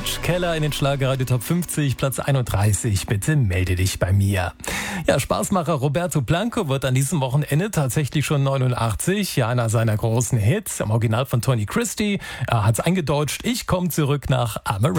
Mitch Keller in den Schlagerradio Top 50, Platz 31. Bitte melde dich bei mir. Ja, Spaßmacher Roberto Blanco wird an diesem Wochenende tatsächlich schon 89. Ja, einer seiner großen Hits, im Original von Tony Christie. Er hat's eingedeutscht. Ich komme zurück nach Amarillo.